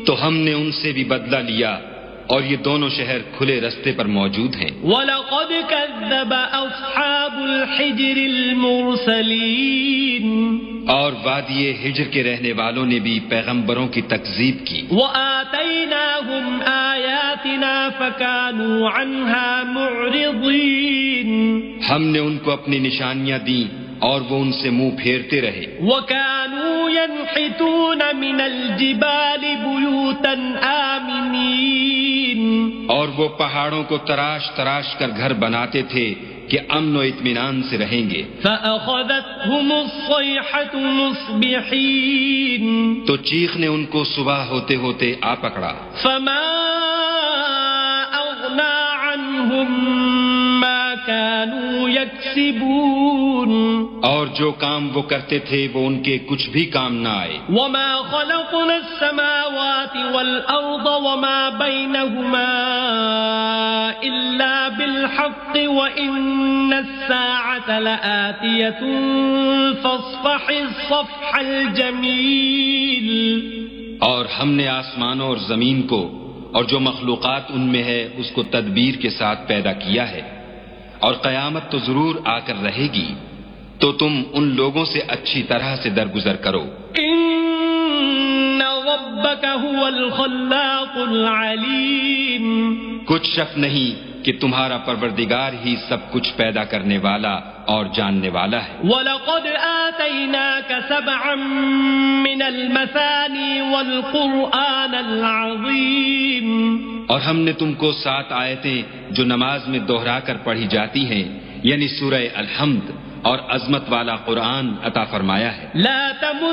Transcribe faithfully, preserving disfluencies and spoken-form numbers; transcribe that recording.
تو ہم نے ان سے بھی بدلہ لیا اور یہ دونوں شہر کھلے رستے پر موجود ہیں. وَلَقَدْ كَذَّبَ أَصْحَابُ الْحِجْرِ الْمُرْسَلِينَ اور وادی ہجر کے رہنے والوں نے بھی پیغمبروں کی تکذیب کی. وَآتَيْنَاهُمْ آيَاتِنَا فَكَانُوا عَنْهَا مُعْرِضِينَ ہم نے ان کو اپنی نشانیاں دیں اور وہ ان سے منہ پھیرتے رہے. وَكَانُوا يَنْحِتُونَ مِنَ الْجِبَالِ بُيُوتًا آمِنِينَ اور وہ پہاڑوں کو تراش تراش کر گھر بناتے تھے کہ امن و اطمینان سے رہیں گے. فَأَخَذَتْهُمُ الصَّيْحَةُ مُصْبِحِينَ تو چیخ نے ان کو صبح ہوتے ہوتے آ پکڑا. فَمَا أَغْنَى عَنْهُمْ مَا كَانُوا يَكْسِبُونَ اور جو کام وہ کرتے تھے وہ ان کے کچھ بھی کام نہ آئے. وَمَا خَلَقْنَا السَّمَاوَاتِ وَالْأَرْضَ وَمَا بَيْنَهُمَا إِلَّا بِالْحَقِّ وَإِنَّ السَّاعَةَ لَآتِيَةٌ فَاصْفَحِ الصَّفْحَ الْجَمِيلَ اور ہم نے آسمانوں اور زمین کو اور جو مخلوقات ان میں ہے اس کو تدبیر کے ساتھ پیدا کیا ہے، اور قیامت تو ضرور آ کر رہے گی، تو تم ان لوگوں سے اچھی طرح سے درگزر کرو. ان ربک هو الخلاق العلیم کچھ شک نہیں کہ تمہارا پروردگار ہی سب کچھ پیدا کرنے والا اور جاننے والا ہے. وَلَقَدْ آتَيْنَاكَ سَبْعًا مِّنَ الْمَثَانِي وَالْقُرْآنَ الْعَظِيمَ اور ہم نے تم کو سات آیتیں جو نماز میں دوہرا کر پڑھی جاتی ہیں یعنی سورہ الحمد اور عظمت والا قرآن عطا فرمایا ہے. لا تمت